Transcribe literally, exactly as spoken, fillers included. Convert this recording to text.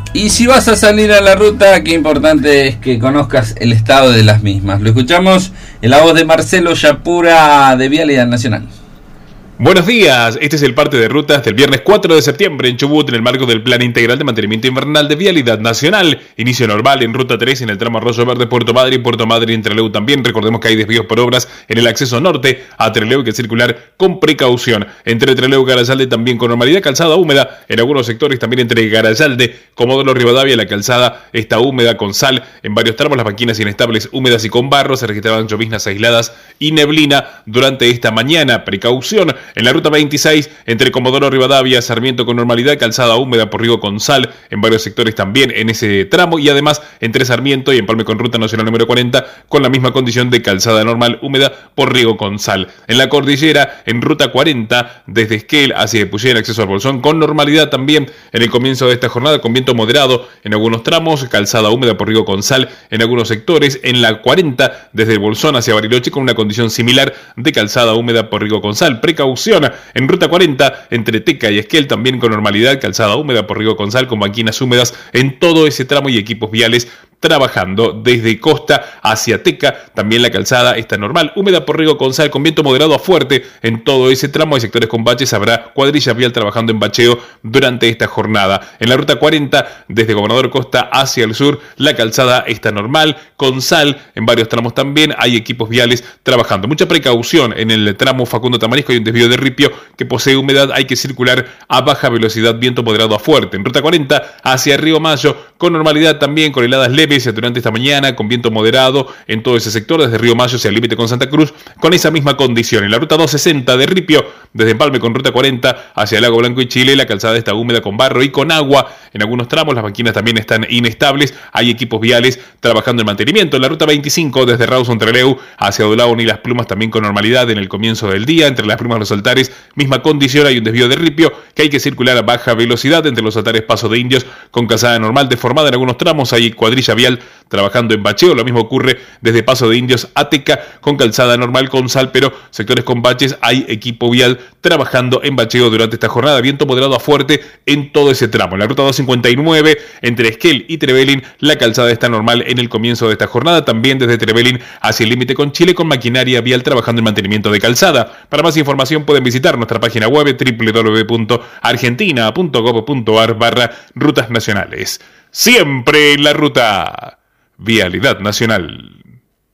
Y si vas a salir a la ruta, qué importante es que conozcas el estado de las mismas. Lo escuchamos en la voz de Marcelo Yapura de Vialidad Nacional. Buenos días, este es el parte de rutas del viernes cuatro de septiembre en Chubut en el marco del Plan Integral de Mantenimiento Invernal de Vialidad Nacional. Inicio normal en Ruta tres en el tramo Arroyo Verde, Puerto Madre y Puerto Madre en Trelew también. Recordemos que hay desvíos por obras en el acceso norte a Trelew, hay que circular con precaución. Entre Trelew y Garayalde también con normalidad, calzada húmeda en algunos sectores, también entre Garayalde, Comodoro Rivadavia, la calzada está húmeda con sal en varios tramos, las banquinas inestables húmedas y con barro, se registraban lloviznas aisladas y neblina durante esta mañana. Precaución en la ruta veintiséis, entre Comodoro Rivadavia, Sarmiento con normalidad, calzada húmeda por Riego con sal, en varios sectores también en ese tramo, y además entre Sarmiento y Empalme con ruta nacional número cuarenta, con la misma condición de calzada normal húmeda por Riego con sal. En la cordillera, en ruta cuarenta, desde Esquel hacia Epuyén, acceso al Bolsón, con normalidad también en el comienzo de esta jornada, con viento moderado en algunos tramos, calzada húmeda por Riego con sal en algunos sectores. En la cuarenta, desde el Bolsón hacia Bariloche, con una condición similar de calzada húmeda por Riego con sal. Precaución en ruta cuarenta, entre Teca y Esquel, también con normalidad, calzada húmeda por Riego con sal, con banquinas húmedas en todo ese tramo y equipos viales trabajando. Desde Costa hacia Teca, también la calzada está normal, húmeda por Riego con sal, con viento moderado a fuerte en todo ese tramo. Hay sectores con baches, habrá cuadrilla vial trabajando en bacheo durante esta jornada. En la ruta cuarenta, desde Gobernador Costa hacia el sur, la calzada está normal, con sal en varios tramos también, hay equipos viales trabajando. Mucha precaución en el tramo Facundo Tamarisco, hay un desvío de ripio que posee humedad, hay que circular a baja velocidad, viento moderado a fuerte. En ruta cuarenta, hacia Río Mayo, con normalidad también, con heladas leves durante esta mañana, con viento moderado en todo ese sector, desde Río Mayo hacia el límite con Santa Cruz, con esa misma condición. En la ruta doscientos sesenta de Ripio, desde Empalme con ruta cuarenta hacia el Lago Blanco y Chile, la calzada está húmeda con barro y con agua en algunos tramos, las banquinas también están inestables, hay equipos viales trabajando en mantenimiento. En la ruta veinticinco, desde Rawson Trelew hacia Dolabón y Las Plumas, también con normalidad en el comienzo del día, entre Las Plumas y los Altares, misma condición, hay un desvío de Ripio que hay que circular a baja velocidad, entre los Altares Paso de Indios, con calzada normal deformada en algunos tramos, hay cuadrilla vial trabajando en bacheo. Lo mismo ocurre desde Paso de Indios a Teca, con calzada normal con sal, pero sectores con baches hay equipo vial trabajando en bacheo durante esta jornada. Viento moderado a fuerte en todo ese tramo. En la ruta doscientos cincuenta y nueve, entre Esquel y Trevelin, la calzada está normal en el comienzo de esta jornada, también desde Trevelin hacia el límite con Chile, con maquinaria vial trabajando en mantenimiento de calzada. Para más información pueden visitar nuestra página web doble u doble u doble u punto argentina punto gob punto ar barra rutas nacionales. Siempre en la ruta. Vialidad Nacional.